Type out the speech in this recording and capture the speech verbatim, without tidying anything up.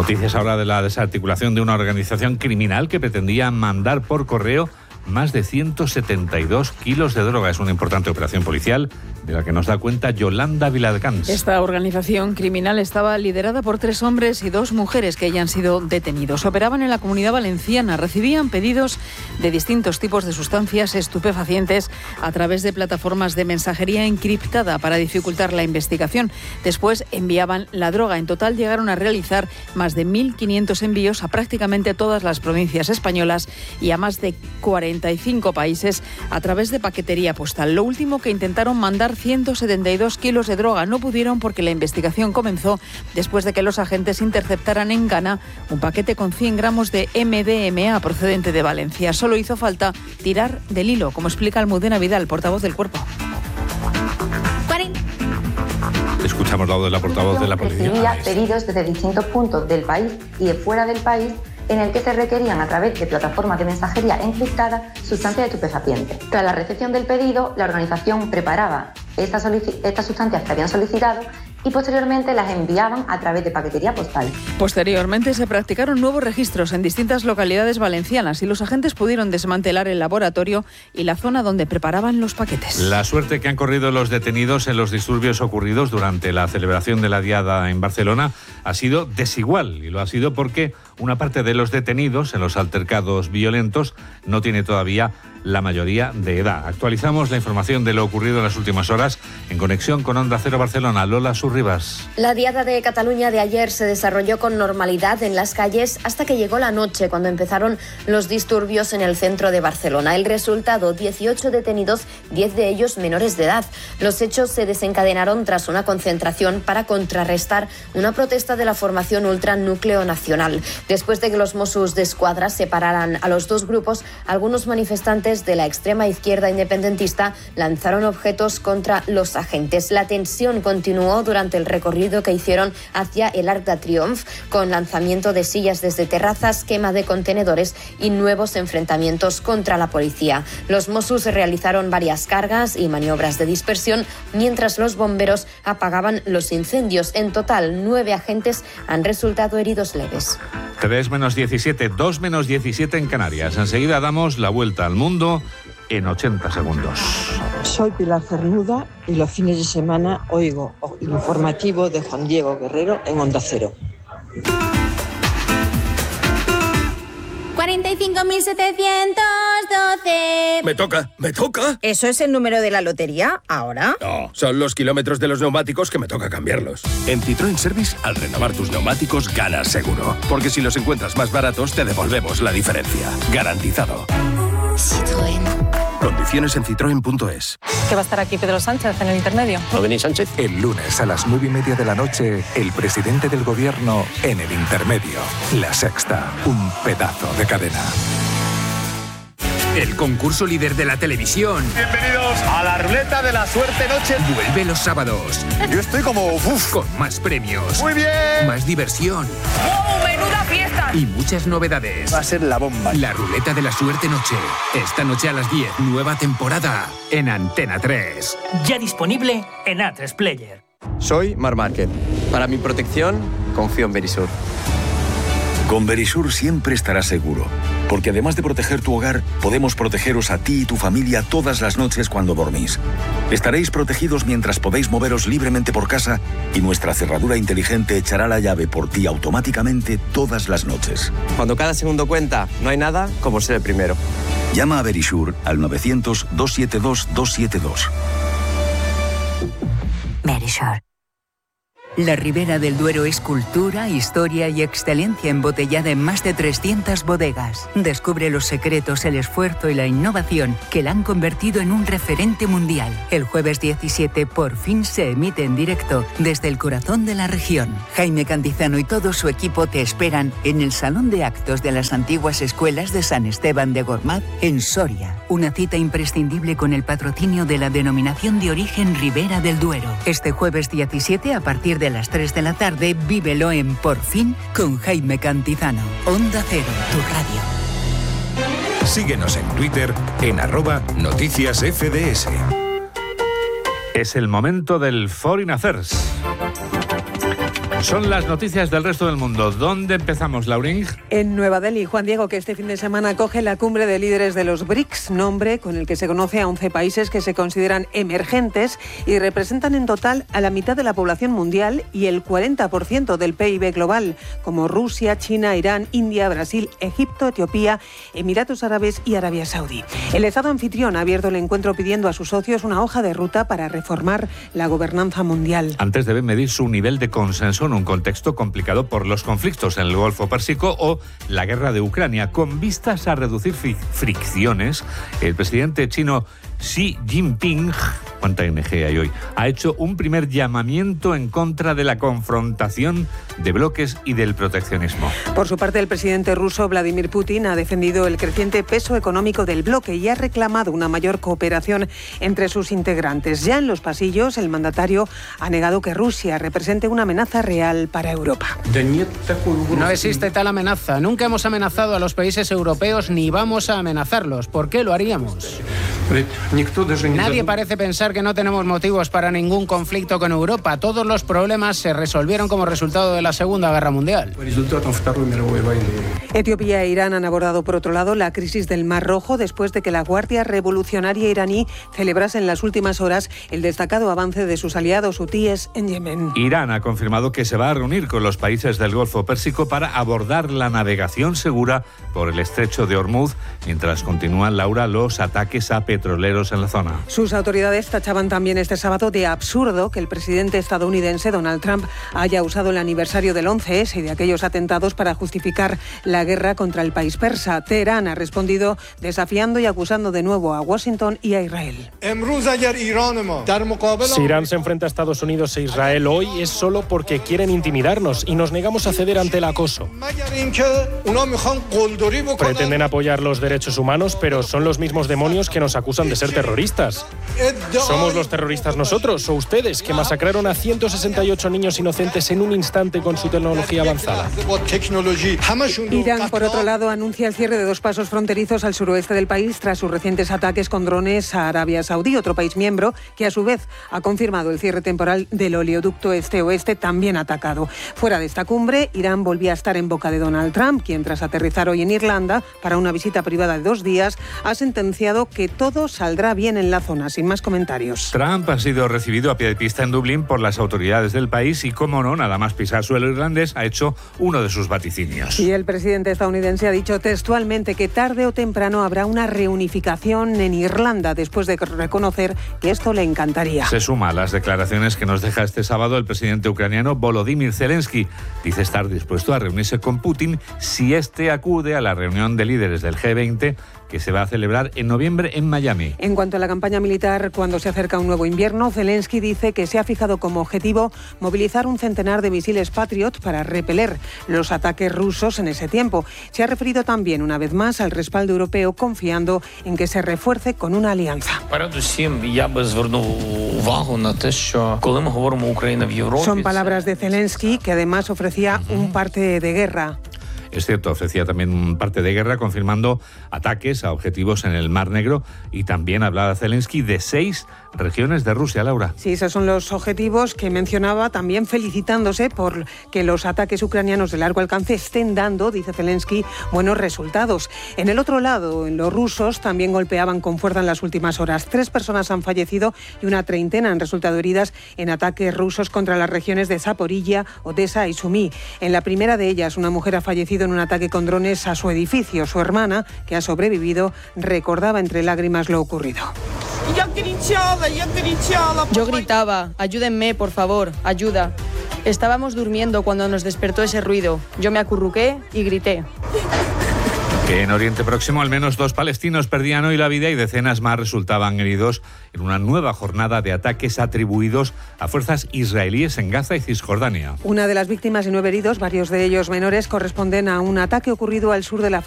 Noticias ahora de la desarticulación de una organización criminal que pretendía mandar por correo más de ciento setenta y dos kilos de droga. Es una importante operación policial de la que nos da cuenta Yolanda Viladecans. Esta organización criminal estaba liderada por tres hombres y dos mujeres que ya han sido detenidos. Operaban en la Comunidad Valenciana, recibían pedidos de distintos tipos de sustancias estupefacientes a través de plataformas de mensajería encriptada para dificultar la investigación. Después enviaban la droga. En total llegaron a realizar más de mil quinientos envíos a prácticamente todas las provincias españolas y a más de cuarenta y cinco países a través de paquetería postal. Lo último que intentaron mandar ciento setenta y dos kilos de droga. No pudieron porque la investigación comenzó después de que los agentes interceptaran en Ghana un paquete con cien gramos de M D M A procedente de Valencia. Solo hizo falta tirar del hilo, como explica Almudena Vidal, portavoz del Cuerpo. Escuchamos la voz de la portavoz de la policía. Recibía pedidos desde distintos puntos del país y de fuera del país en el que se requerían a través de plataformas de mensajería encriptada sustancias estupefacientes. Tras la recepción del pedido, la organización preparaba estas, estas sustancias que habían solicitado y posteriormente las enviaban a través de paquetería postal. Posteriormente se practicaron nuevos registros en distintas localidades valencianas y los agentes pudieron desmantelar el laboratorio y la zona donde preparaban los paquetes. La suerte que han corrido los detenidos en los disturbios ocurridos durante la celebración de la Diada en Barcelona ha sido desigual, y lo ha sido porque una parte de los detenidos en los altercados violentos no tiene todavía la mayoría de edad. Actualizamos la información de lo ocurrido en las últimas horas en conexión con Onda Cero Barcelona. Lola Surribas. La Diada de Cataluña de ayer se desarrolló con normalidad en las calles hasta que llegó la noche, cuando empezaron los disturbios en el centro de Barcelona. El resultado, dieciocho detenidos, diez de ellos menores de edad. Los hechos se desencadenaron tras una concentración para contrarrestar una protesta de la formación Ultra Núcleo Nacional. Después de que los Mossos d'Esquadra separaran a los dos grupos, algunos manifestantes de la extrema izquierda independentista lanzaron objetos contra los agentes. La tensión continuó durante el recorrido que hicieron hacia el Arc de Triomf, con lanzamiento de sillas desde terrazas, quema de contenedores y nuevos enfrentamientos contra la policía. Los Mossos realizaron varias cargas y maniobras de dispersión, mientras los bomberos apagaban los incendios. En total, nueve agentes han resultado heridos leves. tres menos diecisiete, dos menos diecisiete en Canarias. Enseguida damos la vuelta al mundo en ochenta segundos. Soy Pilar Cernuda y los fines de semana oigo el informativo de Juan Diego Guerrero en Onda Cero. cuarenta y cinco mil setecientos doce. Me toca, me toca. ¿Eso es el número de la lotería ahora? No, son los kilómetros de los neumáticos que me toca cambiarlos. En Citroën Service, al renovar tus neumáticos, ganas seguro. Porque si los encuentras más baratos, te devolvemos la diferencia. Garantizado. Citroën. Condiciones en citroen punto es. ¿Que va a estar aquí Pedro Sánchez en el intermedio? ¿No venís, Sánchez? El lunes a las nueve y media de la noche, el presidente del gobierno en el intermedio. La Sexta, un pedazo de cadena. El concurso líder de la televisión. Bienvenidos a la ruleta de la suerte noche. Vuelve los sábados. Yo estoy como uf. Con más premios. Muy bien. Más diversión. ¡Oh, menuda fiesta! Y muchas novedades. Va a ser la bomba. La ruleta de la suerte noche. Esta noche a las diez. Nueva temporada en Antena tres. Ya disponible en A tres Player. Soy Mar Márquez. Para mi protección, confío en Verisur. Con Verisur siempre estarás seguro, porque además de proteger tu hogar, podemos protegeros a ti y tu familia todas las noches cuando dormís. Estaréis protegidos mientras podéis moveros libremente por casa y nuestra cerradura inteligente echará la llave por ti automáticamente todas las noches. Cuando cada segundo cuenta, no hay nada como ser el primero. Llama a Verisur al novecientos, doscientos setenta y dos, doscientos setenta y dos. Verisur. La Ribera del Duero es cultura, historia y excelencia embotellada en más de trescientas bodegas. Descubre los secretos, el esfuerzo y la innovación que la han convertido en un referente mundial. El jueves diecisiete por fin se emite en directo desde el corazón de la región. Jaime Cantizano y todo su equipo te esperan en el Salón de Actos de las antiguas escuelas de San Esteban de Gormaz, en Soria. Una cita imprescindible con el patrocinio de la denominación de origen Ribera del Duero. Este jueves diecisiete a partir de de las tres de la tarde, vívelo en Por Fin con Jaime Cantizano. Onda Cero, tu radio. Síguenos en Twitter en arroba noticias F D S. Es el momento del Foreign Affairs. Son las noticias del resto del mundo. ¿Dónde empezamos, Laurín? En Nueva Delhi, Juan Diego, que este fin de semana acoge la cumbre de líderes de los BRICS, nombre con el que se conoce a once países que se consideran emergentes y representan en total a la mitad de la población mundial y el cuarenta por ciento del P I B global, como Rusia, China, Irán, India, Brasil, Egipto, Etiopía, Emiratos Árabes y Arabia Saudí. El Estado anfitrión ha abierto el encuentro pidiendo a sus socios una hoja de ruta para reformar la gobernanza mundial. Antes deben medir su nivel de consenso en un contexto complicado por los conflictos en el Golfo Pérsico o la guerra de Ucrania. Con vistas a reducir fricciones, el presidente chino Xi Jinping, ¿cuánta N G hay hoy?, ha hecho un primer llamamiento en contra de la confrontación de bloques y del proteccionismo. Por su parte, el presidente ruso Vladimir Putin ha defendido el creciente peso económico del bloque y ha reclamado una mayor cooperación entre sus integrantes. Ya en los pasillos, el mandatario ha negado que Rusia represente una amenaza real para Europa. No existe tal amenaza. Nunca hemos amenazado a los países europeos ni vamos a amenazarlos. ¿Por qué lo haríamos? Nadie parece pensar que no tenemos motivos para ningún conflicto con Europa. Todos los problemas se resolvieron como resultado de la Segunda Guerra Mundial. Etiopía e Irán han abordado, por otro lado, la crisis del Mar Rojo después de que la Guardia Revolucionaria iraní celebrase en las últimas horas el destacado avance de sus aliados hutíes en Yemen. Irán ha confirmado que se va a reunir con los países del Golfo Pérsico para abordar la navegación segura por el estrecho de Hormuz, mientras continúan, Laura, los ataques a petroleros en la zona. Sus autoridades tachaban también este sábado de absurdo que el presidente estadounidense Donald Trump haya usado el aniversario del once ese y de aquellos atentados para justificar la guerra contra el país persa. Teherán ha respondido desafiando y acusando de nuevo a Washington y a Israel. Si Irán se enfrenta a Estados Unidos e Israel hoy es solo porque quieren intimidarnos y nos negamos a ceder ante el acoso. Pretenden apoyar los derechos humanos, pero son los mismos demonios que nos acusan de ser terroristas. ¿Somos los terroristas nosotros o ustedes, que masacraron a ciento sesenta y ocho niños inocentes en un instante con su tecnología avanzada? Irán, por otro lado, anuncia el cierre de dos pasos fronterizos al suroeste del país tras sus recientes ataques con drones a Arabia Saudí, otro país miembro que a su vez ha confirmado el cierre temporal del oleoducto este-oeste, también atacado. Fuera de esta cumbre, Irán volvía a estar en boca de Donald Trump, quien tras aterrizar hoy en Irlanda para una visita privada de dos días, ha sentenciado que todo saldrá bien en la zona. Sin más comentarios. Trump ha sido recibido a pie de pista en Dublín por las autoridades del país y, como no, nada más pisar suelo irlandés, ha hecho uno de sus vaticinios. Y el presidente estadounidense ha dicho textualmente que tarde o temprano habrá una reunificación en Irlanda, después de reconocer que esto le encantaría. Se suma a las declaraciones que nos deja este sábado el presidente ucraniano Volodymyr Zelensky. Dice estar dispuesto a reunirse con Putin si este acude a la reunión de líderes del G veinte que se va a celebrar en noviembre en Miami. En cuanto a la campaña militar, cuando se acerca un nuevo invierno, Zelensky dice que se ha fijado como objetivo movilizar un centenar de misiles Patriot para repeler los ataques rusos en ese tiempo. Se ha referido también, una vez más, al respaldo europeo, confiando en que se refuerce con una alianza. Son palabras de Zelensky, que además ofrecía un parte de guerra. Es cierto, ofrecía también un parte de guerra, confirmando ataques a objetivos en el Mar Negro, y también hablaba Zelensky de seis regiones de Rusia, Laura. Sí, esos son los objetivos que mencionaba, también felicitándose por que los ataques ucranianos de largo alcance estén dando, dice Zelensky, buenos resultados. En el otro lado, en los rusos, también golpeaban con fuerza en las últimas horas. Tres personas han fallecido y una treintena han resultado heridas en ataques rusos contra las regiones de Zaporilla, Odesa y Sumí. En la primera de ellas, una mujer ha fallecido en un ataque con drones a su edificio. Su hermana, que ha sobrevivido, recordaba entre lágrimas lo ocurrido. Yo gritaba, ayúdenme, por favor, ayuda. Estábamos durmiendo cuando nos despertó ese ruido. Yo me acurruqué y grité. En Oriente Próximo, al menos dos palestinos perdían hoy la vida y decenas más resultaban heridos en una nueva jornada de ataques atribuidos a fuerzas israelíes en Gaza y Cisjordania. Una de las víctimas y nueve heridos, varios de ellos menores, corresponden a un ataque ocurrido al sur de la